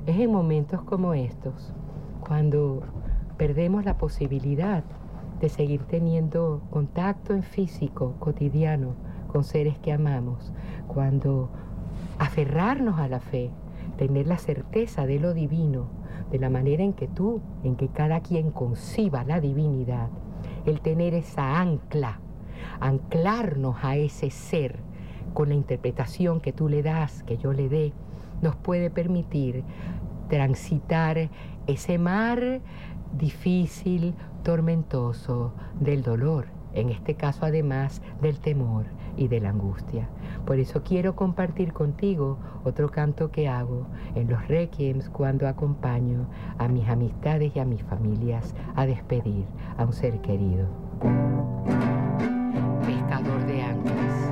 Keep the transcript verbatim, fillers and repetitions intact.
Es en momentos como estos, cuando perdemos la posibilidad de seguir teniendo contacto en físico cotidiano con seres que amamos, cuando aferrarnos a la fe, tener la certeza de lo divino, de la manera en que tú, en que cada quien conciba la divinidad, el tener esa ancla, anclarnos a ese ser con la interpretación que tú le das, que yo le dé, nos puede permitir transitar ese mar difícil, tormentoso del dolor, en este caso además del temor y de la angustia. Por eso quiero compartir contigo otro canto que hago en los requiems cuando acompaño a mis amistades y a mis familias a despedir a un ser querido. Pescador de anclas.